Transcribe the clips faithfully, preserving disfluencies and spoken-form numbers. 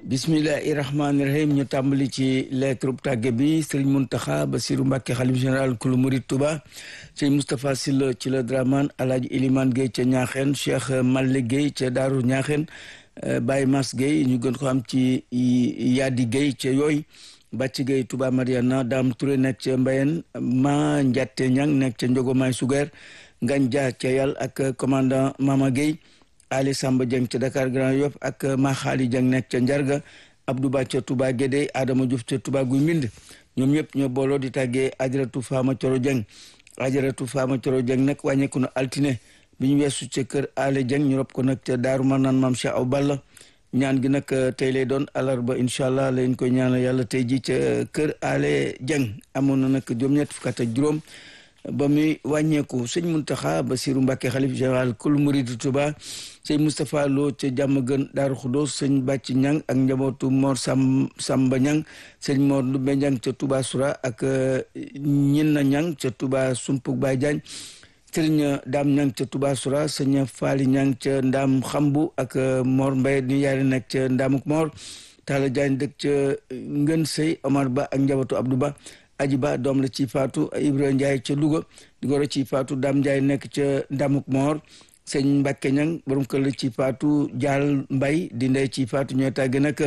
bismillahi rahmaani rahim ñu tàmbali ci lettre tàgge bi sëriñ Muntaxa Basiru Mbàkke xalif général kulu murid Tuba sëriñ Moustapha Sylla ci la Draman alaaji Iliman Gueye ca Ñaaxeen Cheikh Malle Gueye ca Daaru Ñaaxeen Baye Mas Gueye ñu gën ko am ci Yadi Gueye ca yooy Bàcc Gueye Touba Mariana Dame Touré nekk ca Mbayen Ma Njatte Ñang nekk ca Njogomaay Sugeer Ngañ Dia ca Yàll ak commandant Mama Gueye Ali Samba Dieng ca Dakar Grand Yoff ak Maxaali Dieng nekk ca Njarga Abdou Ba ca Touba Guédé Adama Diouf ca Touba Guy Mbind ñoom ñëpp ñoo booloo di tàggee Ajaratu Fama Coro Dieng Ajaratu Fama Coro Dieng nag wàññeeku na altine bi ñu weesu ca kër Ale Dieng ñu rob ko nag ca Daaru Marnaan Maam Cheikh Aw Balla ñaan gi nag tey lay doon alarba incha allah lañ koy ñaanal yàlla tey ji ca kër Ale Dieng amoon na nag juróom-ñett fukk ak juróom ba muy wàññeeku sëñ Muntaxa Basiru Mbàkke xalif général kul murid Tuba sëñ Moustapha Lo ca jàmm gën Daaru Xudoos sëñ Bàcc Ñang ak njabootu Mor Sam Samba Ñang sëñ Mor Ndumbe Ñang ca Tuba Sura ak Ñinna Ñang ca Tuba Sumpuk Baay Jaañ sëriñ Daam Ñang ca Tuba Sura sëñ Faali Ñang ca Ndaam Xambu ak Mor Mbay ni yaari nekk ca Ndaamuk Mor Talla Jaañ dëkk ca Ngën Sey Omar Ba ak njabootu Abdou Ba Aji Ba doom la ci faatu Ibra Ndiaye ca Louga di goro ci faatu Dame Ndiaye nekk ca Ndamuk Moor sëñ Mbacke Ñang borom kër la ci faatu Jaal Mbay di ndey ci faatu ñooy tàgge nag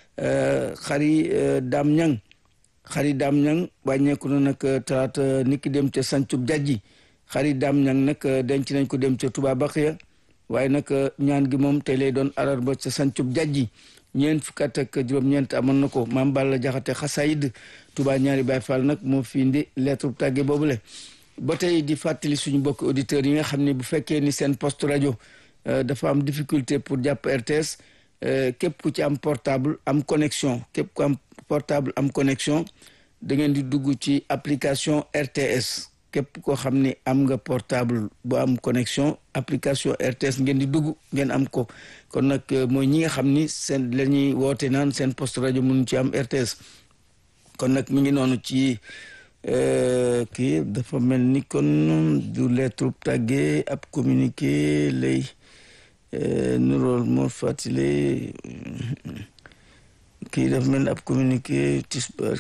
xari Dame Ñang xari Dame Ñang wàññeeku na nag talaata niki dem ca sancub jajji xari Dame Ñang nag denc nañ ko dem ca Touba Baxiya waaye nag ñaan gi moom tey lay doon alarba ca sancub jajji ñeent fukk ak juróom-ñeent amoon na ko maam Balla Jaxate xasayid Touba ñaari Baay Faal nag moo fi indi lettre tàgge boobule ba tey di fàttali suñu bokk auditeurs yi nga xam ne bu fekkee ni seen poste rajo dafa am difficulté pour jàpp R T S képp ku ci am portable am connexion képp ku am portable am connexion da ngeen di dugg ci application R T S képp koo xam ne am nga portable bu am connexion application R T S ngeen di dugg ngeen am ko kon nag mooy ñi nga xam ni seen la ñuy woote naan seen poste rajo mënu ci am R T S kon nag mi ngi noonu ci kii dafa mel ni kon du lettre tàgge ab communiqué lay nurool moo fàttali kii dafa mel ni ab communiqué tisbar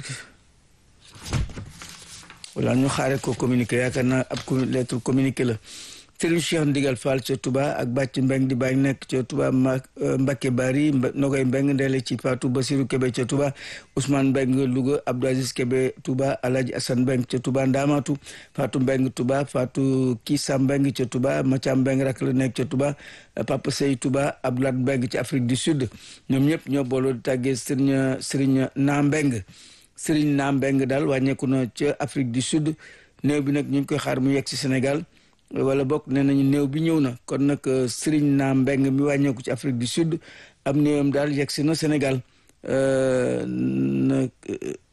wala ñu xaare ko communiqué yaakaar naa ab lettre communiqué la Serigne Cheikh Ndigal Fall ca Touba ak Bàcc Mbeng di bàyyi nekk ca Touba Mbakke Bari Nogoy Mbeng ndeele ci Fatou Basiru Kebe ca Touba Ousmane Mbeng Louga Abdou Aziz Kebe Touba Alhaji Assane Mbeng ca Touba Ndamatu Fatou Mbeng Touba Fatou Kissa Mbeng ca Touba Macha Mbeng rak la nekk ca Touba Papa Sey Touba Abdoulaye Mbeng ci Afrique du Sud ñoom ñëpp ñoo booloo di tàggee Serigne Serigne Na Mbeng Serigne Na Mbeng daal wàññeeku na ca Afrique du Sud néew bi nag ñu ngi koy xaar mu yegg si Sénégal wala bokk nee nañu néew bi ñëw na kon nag Serigne Na Mbeng mi wàññeeku ci Afrique du Sud am néewam daal yegg si na Sénégal nag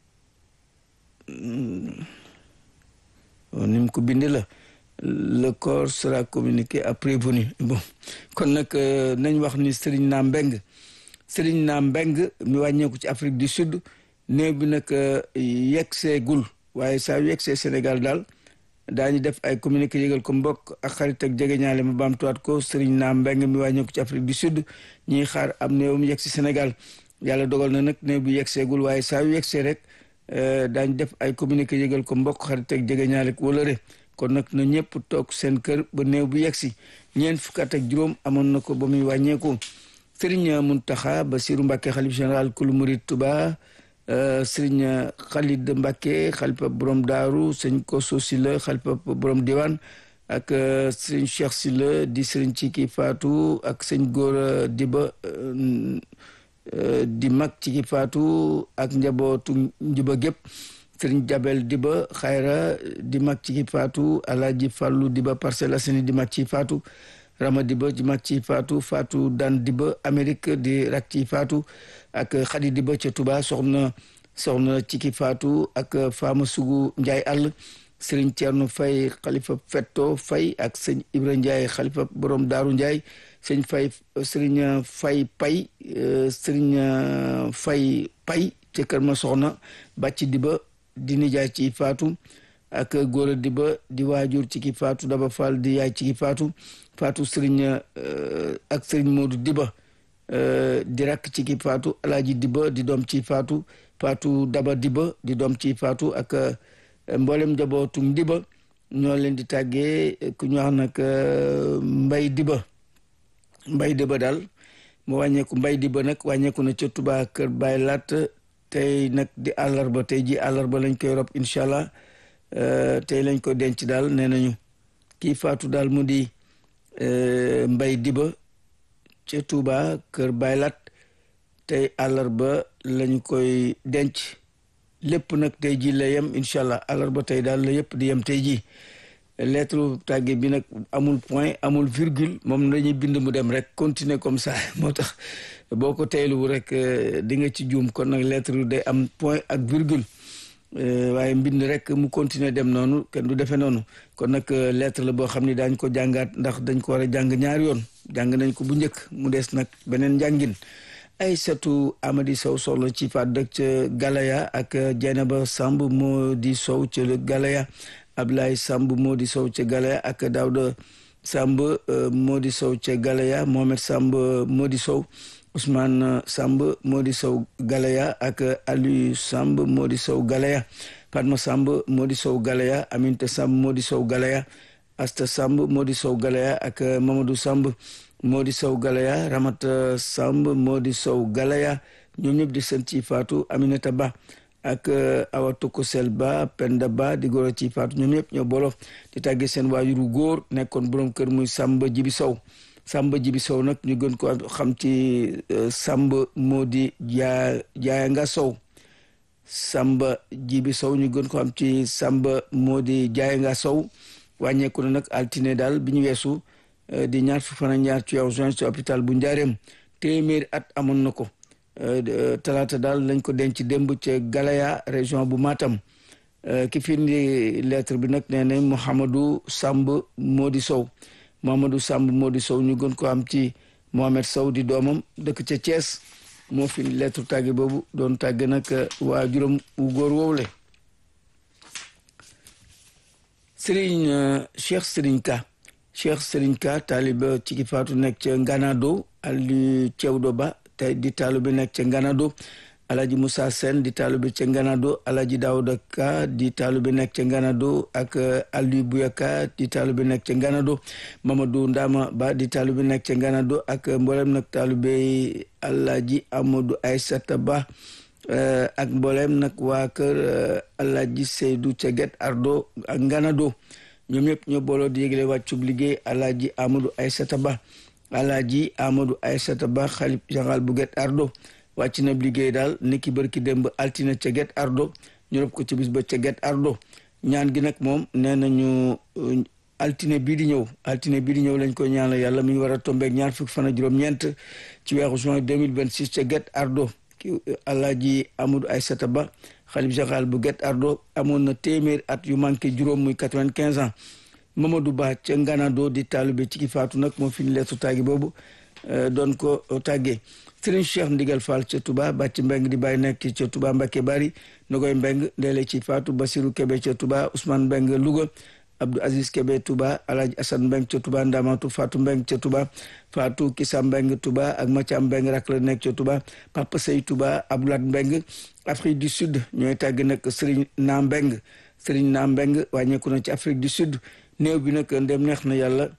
ni mu ko bindee la le corps sera communiqué à prévenu bon kon nag nañ wax ni Serigne Na Mbeng Serigne Na Mbeng mi wàññeeku ci Afrique du Sud néew bi nag yegg see gul waaye saa yegg see Sénégal daal daañu def ay communiqué yëgal ko mbokk ak xarit ak jege ñaale ma baamtuwaat ko Serigne Na Mbeng mi wàññeeku ci Afrique du Sud ñiy xaar am néewam yegg si Sénégal yàlla dogal na nag néew bi yegg seegul waaye saa yu yegg see rek daañu def ay communiqué yëgal ko mbokk xarit ak jege ñaale ak wala re kon nag na ñëpp toog seen kër ba néew bi yegg si ñeent fukk ak juróom amoon na ko ba muy wàññeeku Serigne Muntaxa Basiru Mbàkke xalif général kulu murid Tuba sëriñ Khalid Mbacke xalifa borom daaru sëñ Koso Sylla xalifa borom diwaan ak sëriñ Cheikh Sylla di sëriñ Ciki Fatou ak sëñ Góora Diba di mag Ciki Fatou ak njabootu njuba gépp sëriñ Jabel Diba Xayra di mag Ciki Fatou Alaaji Fàllu Diba Parcelles Assainies di mag ci Fatou Rama Diba di mag ci Fatou Fatou Dan Diba Amérique di rak ci Fatou ak Xadi Diba ca Touba soxna soxna Ciki Fatou ak Fama Sugu Njaay àll Sëriñ Ceerno Fay xalifa Fetto Fay ak sëñ Ibra Njaay xalifa borom Daaru Njaay sëñ Fay Sëriñ Fay Pay Sëriñ Fay Pay ca kër ma soxna Bàcc Diba di nijaay ci Fatou ak Góora Diba di waajur Ciki Fatou Daba Fall di yaay Ciki Fatou Fatou Sëriñ ak Sëriñ Moodu Diba di rakk ci ki faatu alaaji Diba di doom ci faatu faatu Daba Diba di doom ci faatu ak mboolem njabootum Diba ñoo leen di tàggee ku ñu wax nag Mbay Diba Mbay Diba daal mu wàññeeku Mbay Diba nag wàññeeku na ca Touba Kër Baay Laat tey nag di àllarba tey ji àllarba lañ koy rob incha allah tey lañ ko denc daal nee nañu kii faatu daal mu di Mbay Diba ca Touba Kër Baay Laat tey àllarba lañu koy denc lépp nag tey ji la yem incha allah àllarba tey daal la yëpp di yem tey ji lettre tàgge bi nag amul point amul virgule moom dañuy bind mu dem rek continuer comme ça moo tax boo ko teyluwu rek di nga ci juum kon nag lettre day am point ak virgule waaye mbind rek mu continuer dem noonu kenn du defee noonu kon nag lettre la boo xam ne daañ ko jàngaat ndax dañ ko war a jàng ñaari yoon jàng nañ ko bu njëkk mu des nag beneen njàngin Aysatu Amadi Sow soxla ci faat dëkk ca Galaya ak Jeynaba Samb moo di Sow ca Galaya Ablaye Samb moo di Sow ca Galaya ak Daouda Samb moo di Sow ca Galaya Mohamed Samb moo di Sow Ousmane Samb moo di Sow Galaya ak Aliou Samb moo di Sow Galaya Fatma Samb moo di Sow Galaya Aminta Samb moo di Sow Galaya Asta Samb moo di Sow Galaya ak Mamadou Samb moo di Sow Galaya Ramata Samb moo di Sow Galaya ñoom ñëpp di seen ci faatu Aminata Ba ak Awa Tokosel Ba Penda Ba di góor ci faatu ñoom ñëpp ñoo bolo di tàggee seen waajuru góor nekkoon borom kër muy Samba Jibi Sow Samba Jibi Sow nag ñu gën ko xam ci Samba moo di jaa jaayanga Sow Samba Jibi Sow ñu gën ko xam ci Samba moo di jaayanga Sow wàññeeku na nag altine daal bi ñu weesu di ñaar fukki fan ak ñaar ci weeru juin ci hôpital bu Njaareem téeméeri at amoon na ko talaata daal lañ ko denc démb ca Galaya région bu Matam ki fi indi lettre bi nag nee nañ Mouhamadou Samb Modi Sow Mouhamadou Samb Modi Sow ñu gën ko am ci Mohamed Sow di doomam dëkk ca Thiès moo fi indi lettre tàgge boobu doon tàgge nag waa juróom wu góor woowule Serigne Cheikh Serigne Ka Cheikh Serigne Ka taaliba ci ki faatu nekk ca Nganado Aliou Cewdo Ba te di taalibe nekk ca Nganado Alaji Moussa Sen di taalibe ca Nganado Alaji Daouda Ka di taalibe nekk ca Nganado ak Aliou Bouyaka di taalibe nekk ca Nganado Mamadou Ndama Ba di taalibe nekk ca Nganado ak mboolem nag taalibe Alaji Amadou Aysata Ba ak mboolem nag waa kër Alaji Seydou ca Guet Ardo ak Nganado ñoom ñëpp ñoo booloo di yégle wàccub liggéey Alaaji Amadou Aysata Ba Alaaji Amadou Aysata Ba xalif général bu Guet Ardo wàcc na liggéey daal niki bërki démb altine ca Guet Ardo ñu rob ko ci bis ba ca Guet Ardo ñaan gi nag moom nee nañu altine bii di ñëw altine bii di ñëw lañ ko ñaan la yàlla mi ngi war a tombeeg ñaar fukki fan ak juróom-ñeent ci weeru juin deux mille vingt-six ca Guet Ardo ki Alaaji Amadou Aysata Ba xalif général bu Guet Ardo amoon na téeméer at yu manqué juróom muy quatre-vingt-quinze ans Mamadou Ba ca Nganado di taalibe ci ki faatu nag moo fi ñu leetu tàgge boobu doon ko tàggee Serigne Cheikh Ndigal Fall ca Touba Bàcc Mbeng di bàyyi nekk ca Touba Mbacké Bari Nogoy Mbeng ndeele ci faatu Basirou Kébé ca Touba Ousmane Mbeng Louga Abdou Aziz Kébé Touba Alaaji Assane Mbeng ca Touba Ndamatu Fatou Mbeng ca Touba Fatou Kissa Mbeng Touba ak Mathiam Mbeng rak la nekk ca Touba Papa Sey Touba Abdoulaye Mbeng Afrique du Sud ñooy tàgg nag Serigne Na Mbeng Serigne Na Mbeng wàññeeku na ci Afrique du Sud néew bi nag ndem neex na yàlla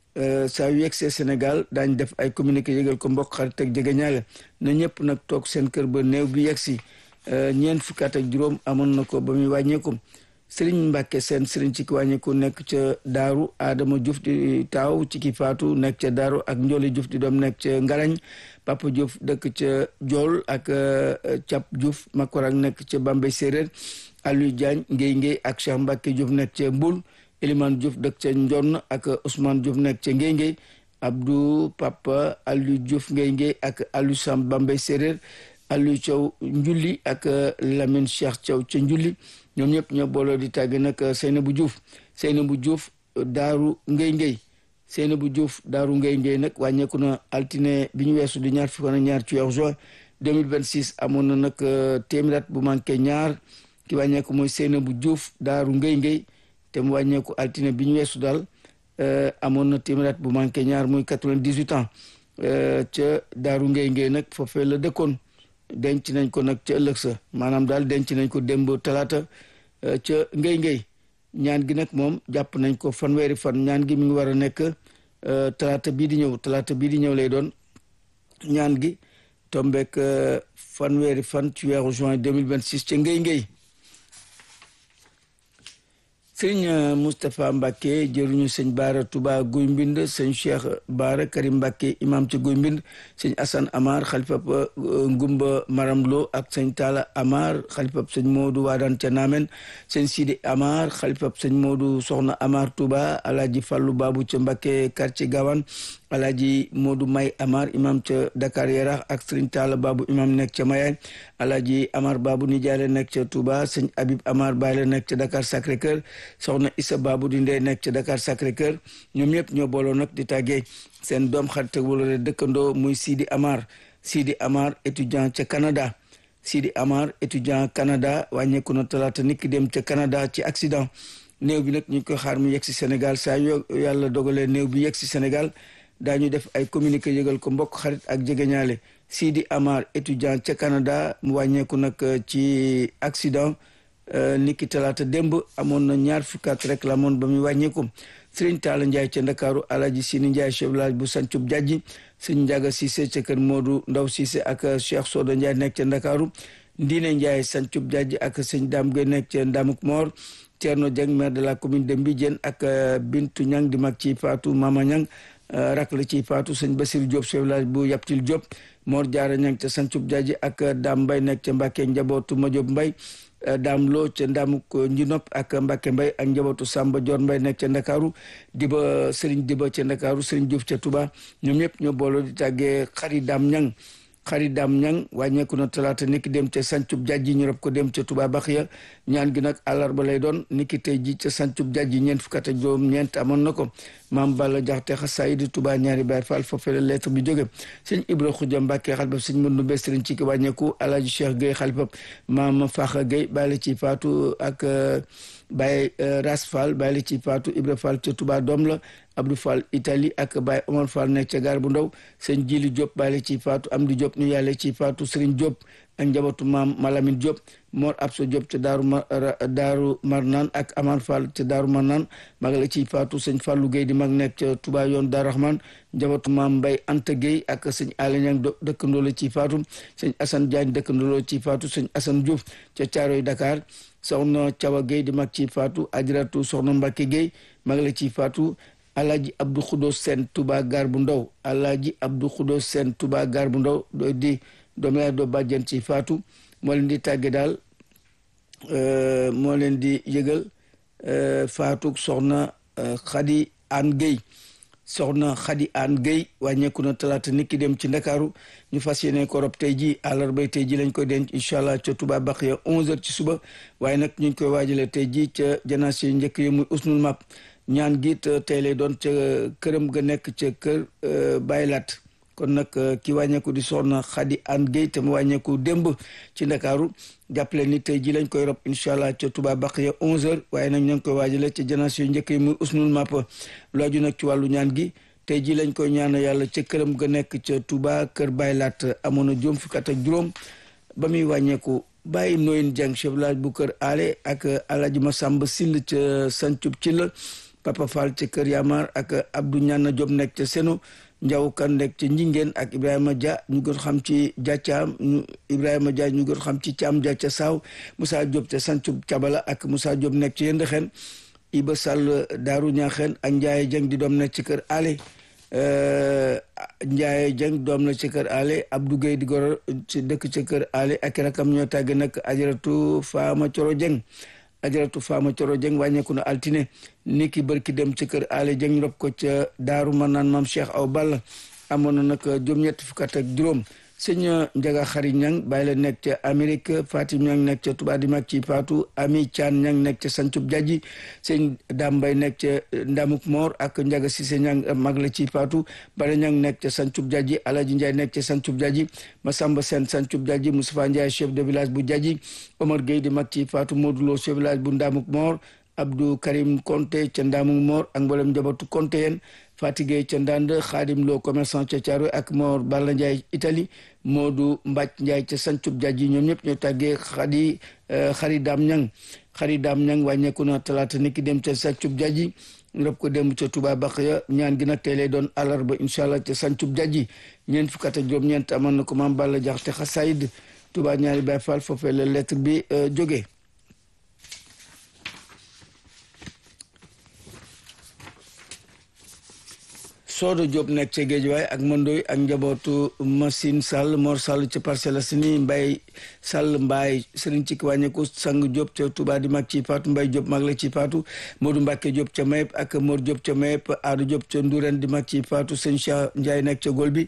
saa yu yegsee Sénégal daañ def ay communiqué yëgal ko mbokk xarit ak jege ñaale na ñëpp nag toog seen kër ba néew bi yegsi ñeent fukki at ak juróom amoon na ko ba muy wàññeeku Serigne Mbacke seen Serigne ci ki wàññeeku nekk ca Daaru Adama Diouf di taaw ci ki faatu nekk ca Daaru ak Ndioli Diouf di doom nekk ca Ngarañ Papa Diouf dëkk ca Jool ak Cap Diouf Makorak nekk ca Bambey Séeréer Aliou Diagne Ngéy Ngéy ak Cheikh Mbacke Diouf nekk ca Mbul Elimane Diouf dëkk ca Njonn ak Ousmane Diouf nekk ca Ngéy Ngéy Abdou Papa Aliou Diouf Ngéy Ngéy ak Aliou Sam Bambey Séeréer Aliou Thiaw Njulli ak Lamine Cheikh Thiaw ca Njulli ñoom ñëpp ñoo booloo di tàgg nag Seynabou Diouf Seynabou Diouf Daaru Ngéy Ngéy Seynabou Diouf Daaru Ngéy Ngéy nag wàññeeku na altine bi ñu weesu di ñaar fukk ak ñaar ci weeru juin deux mille vingt-six amoon na nag téeméer at bu manqué ñaar ki wàññeeku mooy Seynabou Diouf Daaru Ngéy Ngéy te mu wàññeeku altine bi ñu weesu daal amoon na téeméer at bu manqué ñaar muy quatre-vingt-dix-huit ans ca Daaru Ngay Ngay nag foofee la dëkkoon denc nañ ko nag ca ëllëg sa maanaam daal denc nañ ko démb talaata ca Ngay Ngay ñaan gi nag moom jàpp nañ ko fanweeri fan ñaan gi mi ngi war a nekk talaata bii di ñëw talaata bii di ñëw lay doon ñaan gi tombeek fanweeri fan ci weeru juin deux mille vingt six ca Ngay Ngay. sëñ Moustapha Mbacke jëruñu sëñ Baara Touba Guy Mbind sëñ Cheikh Baara Karim Mbacke imam ci Guy Mbind sëñ Assane Amar xalifab Ngumba Maram Lo ak sëñ Talla Amar xalifab sëñ Modou Wadane ca Namen sëñ Sidi Amar xalifab sëñ Modou Soxna Amar Touba Alaaji Fallu Babu ca Mbacke quartier Gawane Alaaji Modou May Amar imam ca Dakar Yarax ak sëñ Talla Babu imam nekk ca Mayay Alaaji Amar Babu nijaale nekk ca Touba sëñ Habib Amar Baye la nekk ca Dakar Sacré-Cœur soxna Issa Babu di ndey nekk ca Dakar Sacré-Cœur ñoom ñëpp ñoo booloo nag di tàggee seen doom xarit wala dëkkandoo muy Sidi Amar Sidi Amar étudiant ca Canada Sidi Amar étudiant Canada wàññeeku na talaata nit ki dem ca Canada ci accident néew bi nag ñu ngi koy xaar mu yegg si Sénégal saa yo yàlla dogalee néew bi yegg si Sénégal daañu def ay communiqué yëgal ko mbokk xarit ak jegeñaale Sidi Amar étudiant ca Canada mu wàññeeku nag ci accident niki talaata démb amoon na ñaar fukki at rek la amoon ba muy wàññeeku Serigne Talla Ndiaye ca Ndakaaru Alaaji Sini Ndiaye chef village bu Sancub Jajji Serigne Ndiaga Cissé ca kër Modou Ndaw Cissé ak Cheikh Soda Ndiaye nekk ca Ndakaaru Ndiine Ndiaye Sancub Jajji ak Serigne Dame Gueye nekk ca Ndamuk Mor Thierno Dieng maire de la commune de Mbijeen ak Bintu Ñang di mag ci Fatou Mama Ñang rak la ci Fatou Serigne Bassirou Diop chef village bu Yaptil Diop Mor Diarra Ñang ca Sancub Jajji ak Dame Mbaye nekk ca Mbàkke njabootu Majob Mbaye daam loo ca ndaamuk njinop ak Mbacke Mbay ak njabootu Samba Dior Mbay nekk ca Ndakaaru Diba Serigne Diba ca Ndakaaru Serigne Diouf ca Touba ñoom ñëpp ñoo booloo di tàggee xari daam ñang xari daam ñang wàññeeku na talaata niki dem ca sancub jajji ñu rob ko dem ca Touba Baxiya ñaan gi nag àllarba lay doon niki tey ji ca sancub jajji ñeent fukk ak juróom ñeent amoon na ko maam Balla Jaxate xasaayid Touba ñaari Baay Faal foofee la lettre bi jóge sëñ Ibra Xuja Mbàkke xalifab sëñ Mëndu Mbay Sëriñ ci ki wàññeeku Alaaji Cheikh Gueye xalifab maam Faxa Gueye bàyyi ci faatu ak Baye Ras Fall bàyyi ci faatu Ibra Fall ca Touba doom la Abdou Fall Italie ak Baye Omar Fall nekk ca gaar bu ndaw sëñ Jili Diop bàyyi ci faatu Amdi Diop ñu yàlla ci faatu Sëriñ Diop ak njabootu maam Malamine Diop Mor Abso Diop ca daaru ma daaru Marnaan ak Amar Fall ca daaru Marnaan mag la ci faatu sëñ Fallou Gueye di mag nekk ca Touba yoon Daaru Rahman njabootu maam Mbay Anta Gueye ak sëñ Aly Niang dëkkandoo la ci faatu sëñ Assane Diagne dëkkandoo la ci faatu sëñ Assane Diouf ca Caaroy Dakar soxna Cawa Gueye di mag ci faatu Ajaratu soxna Mbacke Gueye mag la ci faatu Alaaji Abdou Khoudos Sène Touba gaar bu ndaw Alaaji Abdou Khoudos Sène Touba gaar bu ndaw do di doomu yaay doo bàjjen ci faatu moo leen di tàgge daal moo leen di yëgal faatu soxna Khady Anne Gueye soxna Khady Anne Gueye wàññeeku na talaata nit ki dem ci Ndakaaru ñu fas yéene ko rob tey ji àllarbay tey ji lañ koy denc incha allah ca Touba Baxiya onze heures ci suba waaye nag ñu ngi koy waajale tey ji ca janaas yi njëkk yi muy usnul map ñaan giit tey lay doon ca këram ga nekk ca kër Baylat kon nag ki wàññeeku di soxna Khady Anne Gueye te mu wàññeeku démb ci Ndakaaru jàppale ni tey ji lañ koy rob incha allah ca Touba Baxiya onze heures waaye nag ñu ngi koy waajale ca janaas yu njëkk yi muy usnul map looju nag ci wàllu ñaan gi tey ji lañ koy ñaan yàlla ca këram ga nekk ca Touba kër Baylat amoon na juróom fukk ak juróom ba muy wàññeeku bàyyi nooyin jàng chef village bu kër ale ak Alaaji Masamba Sill ca Sancub ci la Papa Fall ca kër Yamar ak Abdou Ñanna Diop nekk ca Seno Njaw Kan nekk ca Njingeen ak Ibrahima Dia ñu gën xam ci Dia Caam Ibrahima Dia ñu gën xam ci Caam Dia ca Saaw Moussa Diop ca Sancub Cabala ak Moussa Diop nekk ci Yëndëxen Iba Sall Daaru Ñaaxeen ak Njaaye Jeng di doom nekk ci kër ale Njaaye Jeng doom la ci kër ale Abdou Gueye di goro ci dëkk ci kër ale ak rakam ñoo tàgge nag Ajaratu Faama Coro Jeng Ajaratu Faama Coro Jeng wàññeeku na altine ni ki bërki dem ci kër ale Jeng rob ko ca Daaru Manaan maam Cheikh Aw Balla amoon na nag juróom-ñett fukk ak juróom sëñ Njaga Xari Ñang bàyyi la nekk ca Amérique Fatim Ñang nekk ca Touba di mag ci Faatu Ami Caan Ñang nekk ca Sancub Jajji sëñ Dambay nekk ca Ndamuk Moor ak Njaga Sise Ñang mag la ci Faatu Bara Ñang nekk ca Sancub Jajji Alaji Njaay nekk ca Sancub Jajji Masamba Seen Sancub Jajji Moustapha Njaay chef de village bu Jajji Omar Gueye di mag ci Faatu Modulo chef village bu Ndamuk Moor Abdou Karim Konté ca Ndamuk Moor ak mboolem njabootu Konté yeen Fatigé ca Ndande Xaadim Lo commerçant ca Thiaroye ak Mor Balla Ndiaye Italie Modou Mbacc Ndiaye ca Sancub Jaaji ñoom ñëpp ñoo tàggee xadi xari Daam Ñang xari Daam Ñang wàññeeku na talaata niki dem ca Sancub Jaaji rob ko dem ca Touba Bakhya ñaan gi nag tey lay doon àllarba incha allah ca Sancub Jaaji ñeent fukk ak juróom-ñeent amoon na ko Maam Balla Jaxate xasaayid Touba ñaari Baay Faal foofee la lettre bi jógee. Soodo Diop nekk ca Géejawaay ak Mandoy ak njabootu Massine Sall Mor Sall ca Parcelles Assainies Mbay Sall Mbaay Serigne ci wàññeeku Sang Diop ca Touba di mag ci Faatu Mbay Diop mag la ci Faatu Modou Mbacke Diop ca Mayep ak Mor Diop ca Mayep Aadu Diop ca Nduren di mag ci Faatu sëñ Cheikh Ndiaye nekk ca Golbi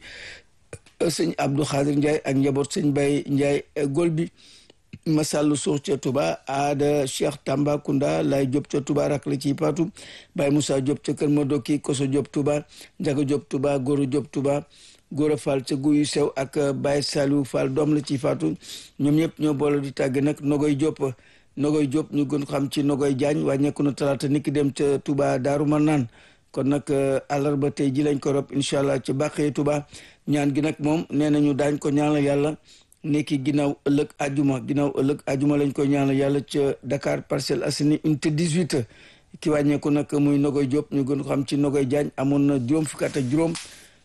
sëñ Abdou Khadir Ndiaye ak njaboot sëñ Bay Ndiaye Golbi Masallu Suux ca Touba Aada Cheikh Tambacounda Lay Diop ca Touba rak la ci Faatu Baye Moussa Diop ca Kër Madoki Koso Diop Touba Njaga Diop Touba Goro Diop Touba Gora Fall ca Guyu Sew ak Baye Saliou Fall doom la ci Faatu ñoom ñëpp ñoo boole di tàgg nag Nogoy Diop Nogoy Diop ñu gën xam ci Nogoy Diagne wàññeeku na talaata niki dem ca Touba Daaru Marnaan kon nag àllarba tey ji lañ ko rob incha allah ca Bàqee Touba ñaan gi nag moom nee nañu daañ ko ñaanal yàlla nekki ginnaaw ëllëg ajuma ginnaaw ëllëg ajuma lañ koy ñaanal yàlla ca Dakar Parcelles Assainies unité dix-huit ki wàññeeku nag muy Nogoy Diop ñu gën ko xam ci Nogoy Diagne amoon na juróom fukki at ak juróom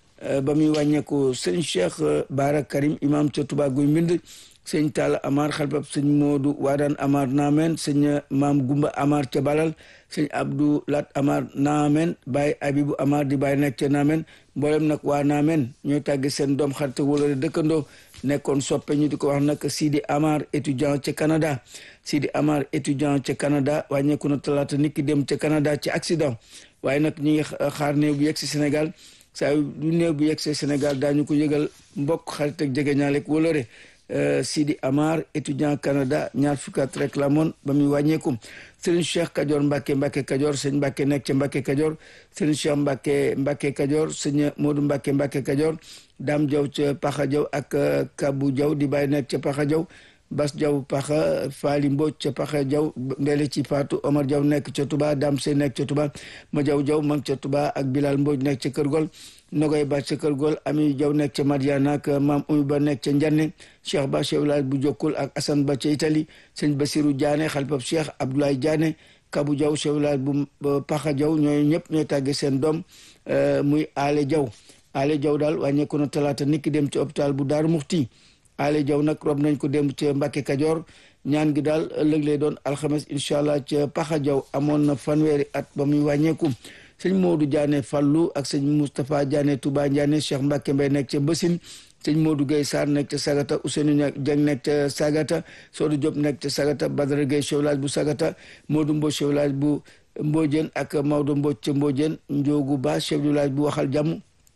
ba muy wàññeeku sëñ Cheikh Bara Karim imam ca Touba Guy Mbind sëñ Talla Amar xalbab sëñ Modou Waadaan Amar Naamen sëñ Maam Gumba Amar ca Balal sëñ Abdou Lat Amar Naamen Baye Abibu Amar di Baye nekk ca Naamen mboolem nag waa Naamen ñooy tàgge seen doom xarit wala dëkkandoo nekkoon soppe ñu di ko wax nag Sidi Amar étudiant ca Canada Sidi Amar étudiant ca Canada wàññeeku na talaata nit ki dem ca Canada ci accident waaye nag ñi ngi xaar néew bu yegg si Sénégal saa du néew bu yegg si Sénégal daañu ko yëgal mbokk xarit ak jege ñaaleeg wóolare Sidi Amar étudiant Canada ñaar fukki at rek la moon ba muy wàññeeku Serigne Cheikh Kajoor Mbacke Mbacke Kajoor sëñ Mbacke nekk ca Mbacke Kajoor Serigne Cheikh Mbacke Mbacke Kajoor sëñ Modou Mbacke Mbacke Kajoor Dame Diaw ca Paxa Diaw ak Kabou Diaw di bàyyi nekk ca Paxa Diaw Bas Diaw Paxa Faali Mbodj ca Paxa Diaw Ndele ci Faatu Omar Diaw nekk ca Touba Dame Sey nekk ca Touba Ma Diaw Diaw mag ca Touba ak Bilal Mbodj nekk ca Kër Gol Nogoy Ba ca Kër Gol Ami Diaw nekk ca Madiana ak Maam Umy Ba nekk ca Njanne Cheikh Ba chef village bu Jokkul ak Assane Ba ca Italie sëñ Basirou Diané xalifab Cheikh Abdoulaye Diané Kabou Diaw chef village bu Paxa Diaw ñooy ñëpp ñooy tàgge seen doom muy Ale Diaw Ale Diaw daal wàññeeku na talaata niki dem ci hôpital bu Daaru Muxti Ale Diaw nag rob nañ ko dem ca Mbacke Kajoor ñaan gi daal ëllëg lay doon alxames incha allah ca Paxa Diaw amoon na fanweeri at ba muy wàññeeku sëñ Modou Diané Fallou ak sëñ Moustapha Diané Touba Diané Cheikh Mbacke Mbay nekk ca Mbësin sëñ Modou Gueye Sarr nekk ca Sagata Ousseynou Dieng nekk ca Sagata Sodou Diop nekk ca Sagata Badara Gueye chef village bu Sagata Modou Mbo chef village bu Mbodiène ak Maodo Mbodj ca Mbodiène Ndiogu Ba chef village bu Waxal Jàmm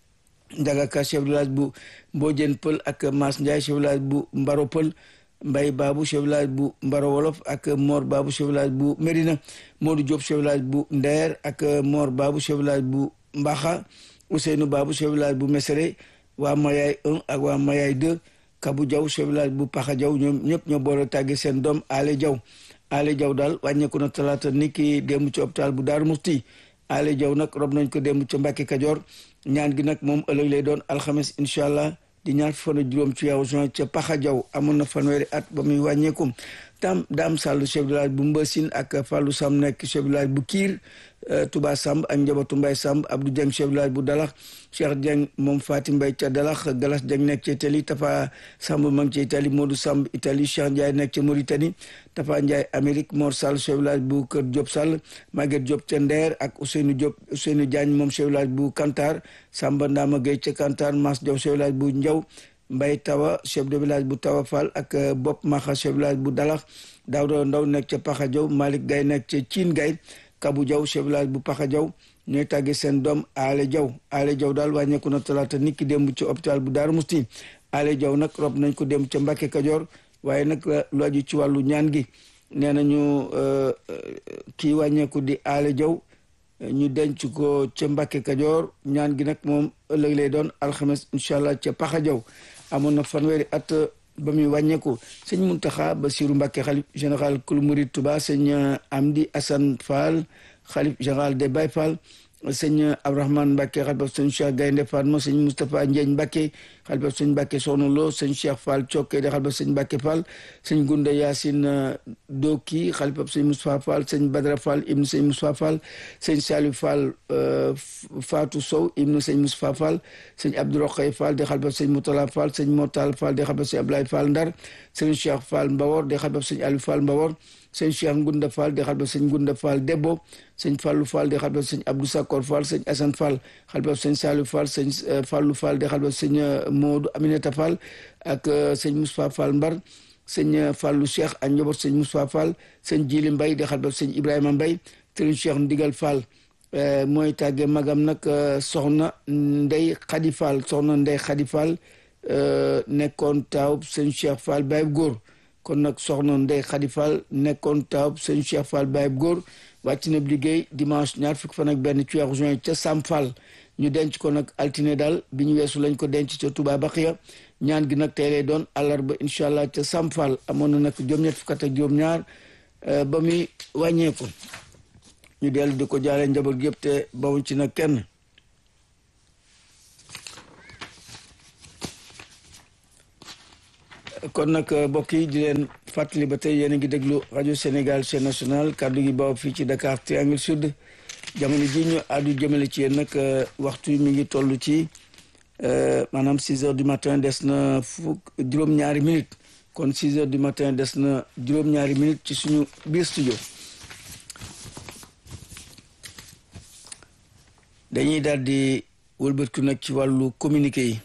Ndaga Ka chef village bu Mbodiène Pël ak Mas Ndiaye chef village bu Mbaro Pël Mbay Babu chef village bu Mbaro Wolof ak Mor Babu chef village bu Medina Modou Diop chef village bu Ndeer ak Mor Babu chef village bu Mbaxa Ousseynou Babu chef village bu Mesere waa Mayaay un ak waa Mayaay deux Kabou Diaw chef village bu Paxa Diaw ñoom ñëpp ñoo boole tàgge seen doom Ale Diaw Ale Diaw daal wàññeeku na talaata niki démb ci hôpital bu Daaru Muxti Ale Diaw nag rob nañ ko démb ca Mbàkke Kajoor ñaan gi nag moom ëllëg lay doon alxames incha allah di ñaar fan ak juróom ci weeru juin ca Paxa Diaw amoon na fanweeri at ba muy wàññeeku tam Dame Sall chef village bu Mbasine ak Fallou Samb nekk chef village bu Kiir Touba Samb ak njabootu Mbay Samb Abdou Dieng chef village bu Dalax Cheikh Dieng moom Fatim Mbay ca Dalax Galas Dieng nekk ca Italie Tafa Samb ma ngi ca Italie Modou Samb Italie Cheikh Ndiaye nekk ca Mauritanie Tafa Ndiaye Amérique Mor Sall chef village bu Kër Diop Sall Maguette Diop ca Ndeer ak Ousseynou Diop Ousseynou Diagne moom chef village bu Kantar Samba Ndama Gueye ca Kantar Mas Diaw chef village bu Ndiaw Mbay Tawa chef de village bu Tawa Fall ak Bopp Maxa chef village bu Dalax Daouda Ndaw nekk ca Paxa Diaw Malick Gaye nekk ca Ciin Gaye Kabou Diaw chef village bu Paxa Diaw ñooy tàgge seen doom Ale Diaw Ale Diaw daal wàññeeku na talaata niki démb ci hôpital bu Daaru Musti Ale Diaw nag rob nañ ko dem ca Mbàkke Kajoor waaye nag lu aju ci wàllu ñaan gi nee nañu kii wàññeeku di Ale Diaw ñu denc ko ca Mbàkke Kajoor ñaan gi nag moom ëllëg lay doon alxames incha allah ca Paxa Diaw amoon na fanweeri at ba muy wàññeeku sëñ Muntaxa Basiru Mbàkke xalif général kulu murid Touba sëñ Amdi Assane Fall xalif général des Baye Fall sëñ Abdourahmane Mbacke xalifab sëñ Cheikh Gaynde Fatma sëñ Moustapha Ndiagne Mbacke xalifab sëñ Mbacke Soxna Lo sëñ Cheikh Fall Cokke di xalifab sëñ Mbacke Fall sëñ Gunda Yacine Doki xalifab sëñ Moustapha Fall sëñ Badra Fall ibnu sëñ Moustapha Fall sëñ Salif Fall Fatou Sow ibnu sëñ Moustapha Fall sëñ Abdou Rokhaya Fall di xalifab sëñ Moutala Fall sëñ Motal Fall di xalifab sëñ Ablaye Fall Ndar sëñ Cheikh Fall Mbawor di xalifab sëñ Aliou Fall Mbawor sëñ Cheikh Ngunda Fall di xalifab sëñ Ngunda Fall Debbo sëñ Fallou Fall di xalifab sëñ Abdou Sakor Fall sëñ Assane Fall xalifab sëñ Salou Fall sëñ Fallou Fall di xalifab sëñ Modou Aminata Fall ak sëñ Moustapha Fall Mbar sëñ Fallou Cheikh ak njaboot sëñ Moustapha Fall sëñ Jili Mbay di xalifab sëñ Ibrahima Mbay sëñ Cheikh Ndigal Fall mooy tàgge magam nag soxna Ndey Khady Fall soxna Ndey Khady Fall nekkoon taawub sëñ Cheikh Fall Baye góor kon nag soxna Ndey Khady Fall nekkoon taawub sëñ Cheikh Fall Baye góor wàcc na liggéey dimanche ñaar fukki fan ak benn ci weeru juin ca Sam Fall ñu denc ko nag altine daal bi ñu weesu lañ ko denc ca Touba Baxiya ñaan gi nag tey lay doon àllarba incha allah ca Sam Fall amoon na nag juróom-ñett fukk ak juróom-ñaar ba muy wàññeeku ñu dellu di ko jaale njaboot gi yëpp te bawuñ ci nag kenn. kon nag mbokk yi di leen fàttali ba tey yéen a ngi déglu rajo Sénégal chaîne nationale kàddu gi baaw fii ci Dakar Triangle Sud jamono ji ñu àddu jëmale ci yéen nag waxtu yi mi ngi toll ci maanaam six heures du matin des na fukk juróom-ñaari minutes kon six heures du matin des na juróom-ñaari minutes ci suñu biir studio dañuy daal di wëlbatu nag ci wàllu communiqué yi.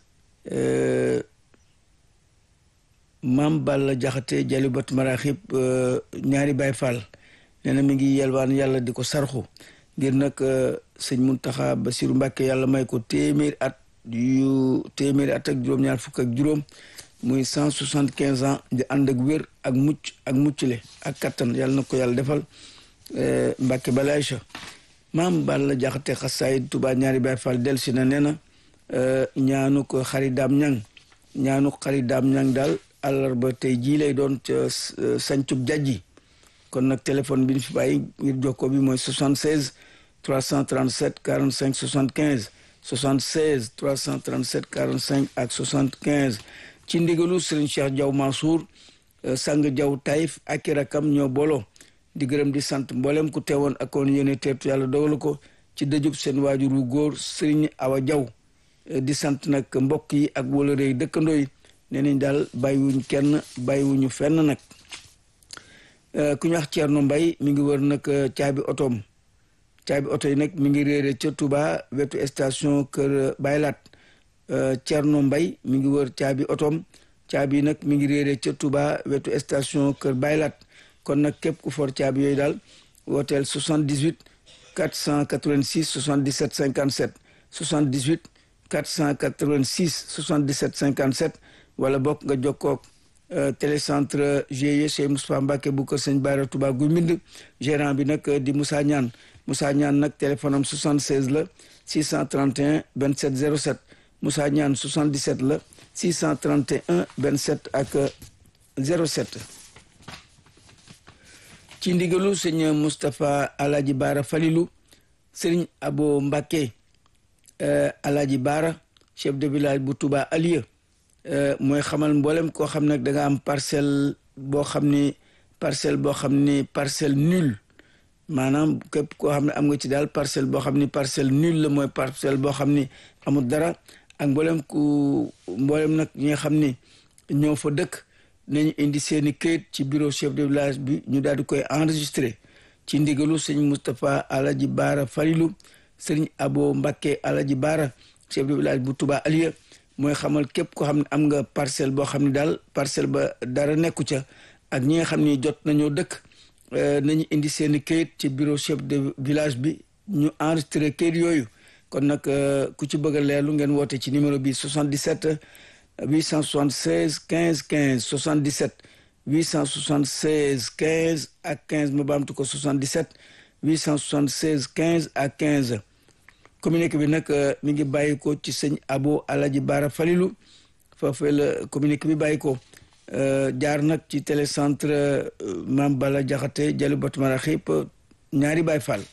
Maam Balla Jaxate Jalibat Maraxib ñaari Baay Fall nee na mi ngi yelwaan yàlla di ko sarxu ngir nag sëñ Muntaxa Basiru Mbàkke yàlla may ko téeméeri at yu téeméeri at ak juróom-ñaar fukk ak juróom muy cent soixante quinze ans di ànd ak wér ak mucc ak muccule ak kattan yàlla na ko yàlla defal Mbàkke Bala Aysa Maam Balla Jaxate xasaayid Tuubaa ñaari Baay Fall del si na nee na ñaanu ko xari daam ñang ñaanu xari daam ñang daal àllarba tey jii lay doon ca sancub jajji kon nag téléphone bi ñu fi bàyyi ngir jokkoo bi mooy soixante-seize trois cent trente-sept quarante-cinq soixante-quinze soixante-seize trois cent trente-sept quarante-cinq ak soixante-quinze ci ndigalu Serigne Cheikh Diaw Mansour sang Diaw Taïf ak i rakam ñoo booloo di gërëm di sant mboolem ku teewoon ak koon yéene teertu yàlla dogal ko ci dëjub seen waajur wu góor Serigne Awa Diaw di sant nag mbokk yi ak wala réy dëkkandoo yi nee nañ daal bàyyiwuñ kenn bàyyiwuñu fenn nag ku ñu wax Thierno Mbaye mi ngi wër nag caabi otoom caabi oto yi nag mi ngi réere ca Touba wetu station Kër Baylat Thierno Mbaye mi ngi wër caabi otoom caabi nag mi ngi réere ca Touba wetu station Kër Baylat kon nag képp ku for caabi yooyu daal wooteel soixante-dix-huit quatre cent quatre-vingt-six soixante-dix-sept cinquante-sept soixante-dix-huit quatre cent quatre-vingt-six soixante-dix-sept cinquante-sept wala bokk nga jokkoog télécentre G I E Cheikh Moustapha Mbacke bu kër sëñ Bara Touba gu mbind gérant bi nag di Moussa Niane Moussa Niane nag téléphone am soixante-seize la six cent trente et un vingt-sept zéro sept Moussa Niane soixante-dix-sept la six cent trente et un vingt-sept ak zéro sept ci ndigalu sëñ Moustapha Alaji Bara Falilou sëriñ Abo Mbacke Alaji Bara chef de village bu Touba Alieu mooy xamal mboolem koo xam nag da nga am parcelle boo xam ni parcelle boo xam ni parcelle nulle maanaam képp koo xam ne am nga ci daal parcelle boo xam ni parcelle nulle la mooy parcelle boo xam ni amul dara ak mboolem ku mboolem nag ñi nga xam ni ñoo fa dëkk nañu indi seeni këyit ci bureau chef de village bi ñu daal di koy enregistré ci ndigalu sëñ Moustapha Alaji Bara Falilou sëñ Abo Mbacke Alaji Bara chef de village bu Touba Alieu mooy xamal képp ko xam ne am nga parcelle boo xam ne daal parcelle ba dara nekku ca ak ñi nga xam ni jot nañoo dëkk nañu indi seeni këyit ci bureau chef de village bi ñu enregistré këyit yooyu kon nag ku ci bëgg a leerlu ngeen woote ci numéro bi soixante-dix-sept huit cent soixante-seize quinze quinze soixante-dix-sept huit cent soixante-seize quinze ak quinze ma baamtu ko soixante-dix-sept huit cent soixante-seize quinze ak quinze communiqué bi nag mi ngi bàyyi ko ci sëñ Abo Alaji Bara Falilou foofee la communiqué bi bàyyi ko jaar nag ci télécentre Mame Balla Diakhaté Jalu Bat Maraxib ñaari Baay Fall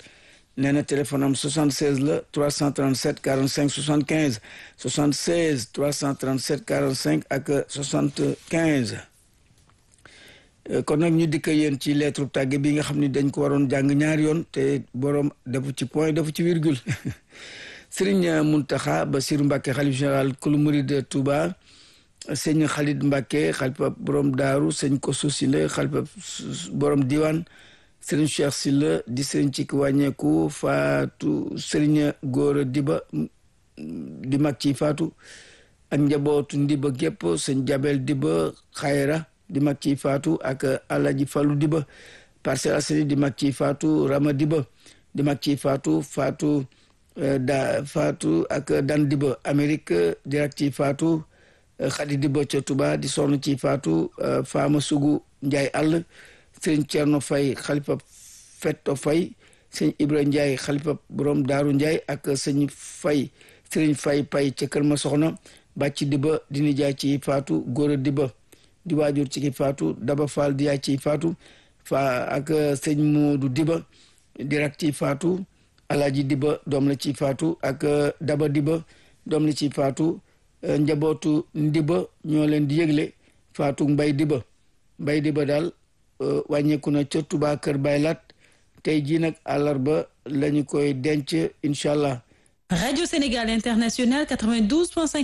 nee na téléphone am soixante-seize la trois cent trente-sept quarante-cinq soixante-quinze soixante-seize trois cent trente-sept quarante-cinq ak soixante-quinze. kon nag ñu dikk yéen ci lettre tàgge bi nga xam ne dañ ko waroon jàng ñaari yoon te borom defu ci point defu ci virgule Serigne Mountakha Bassirou Mbacké xalif général kulu murid Touba sëñ Khalid Mbacké xalifa borom daaru sëñ Kosso Sylla xalifa borom diwaan Serigne Cheikh Sylla di sëriñ ci wàññeeku faatu Serigne Gora Diba di mag ci faatu ak njabootu Ndiba gépp sëñ Jabel Diba Xayra di mag ci faatu ak Alaji Fallu Diba Parcelles Assainies di mag ci faatu Rama Diba di mag ci faatu faatu da faatu ak Dan Diba Amérique di rak ci faatu Xadi Diba ca Touba di sonn ci faatu Fama Sugu Njaay àll sëñ Cerno Fay xalifa Fetto Fay sëñ Ibra Njaay xalifa borom Daaru Njaay ak sëñ Fay sëriñ Fay Pay ca Kër Ma Soxna Bàcci Diba di nijaay ci faatu Góora Diba di waajur ci ki faatu Daba Fall di yaay ci faatu fa ak sëñ Moodu Diba di rak ci faatu Alaaji Diba doom la ci faatu ak Daba Diba doom la ci faatu njabootu Ndiba ñoo leen di yëgle faatu Mbay Diba Mbay Diba daal wàññeeku na ca Touba Kër Baylat tey jii nag àllarba lañu koy denc incha allah. Radio Sénégal International quatre-vingt-douze point cinq